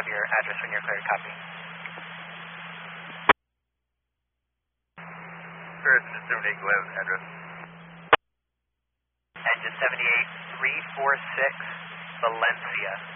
have your address when you're cleared. Copy. First, 78, go ahead, address. Engine 78, 346, Valencia.